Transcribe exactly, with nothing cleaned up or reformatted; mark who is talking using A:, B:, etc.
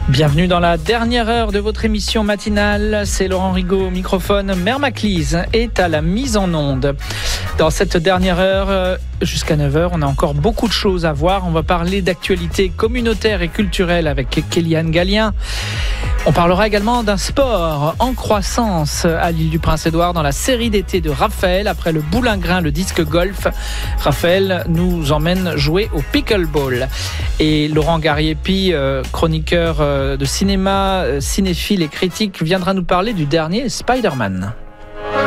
A: Bienvenue dans la dernière heure de votre émission matinale. C'est Laurent Rigaud au microphone. Mère Maclise est à la mise en onde. Dans cette dernière heure, jusqu'à neuf heures, on a encore beaucoup de choses à voir. On va parler d'actualité communautaire et culturelle avec Kéliane Gallien. On parlera également d'un sport en croissance à l'île du Prince-Édouard dans la série d'été de Raphaël. Après le boulingrin, le disque golf, Raphaël nous emmène jouer au pickleball. Et Laurent Gariepi, chroniqueur de cinéma, cinéphile et critique, viendra nous parler du dernier Spider-Man.